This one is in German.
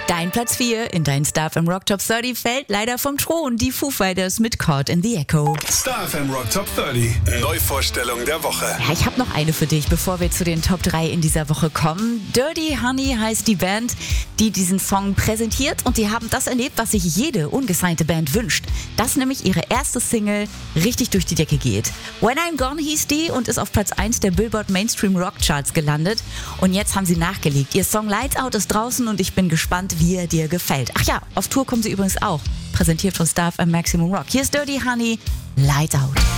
Dein Platz 4 in dein Star FM Rock Top 30 fällt leider vom Thron. Die Foo Fighters mit Caught in the Echo. Star FM Rock Top 30. Neuvorstellung der Woche. Ja, ich habe noch eine für dich, bevor wir zu den Top 3 in dieser Woche kommen. Dirty Honey heißt die Band, die diesen Song präsentiert. Und die haben das erlebt, was sich jede ungesignte Band wünscht. Dass nämlich ihre erste Single richtig durch die Decke geht. When I'm Gone hieß die und ist auf Platz 1 der Billboard Mainstream Rock Charts gelandet. Und jetzt haben sie nachgelegt. Ihr Song Lights Out ist draußen und ich bin gespannt, wie er dir gefällt. Ach ja, auf Tour kommen sie übrigens auch. Präsentiert von Star FM Maximum Rock. Hier ist Dirty Honey, Lights Out.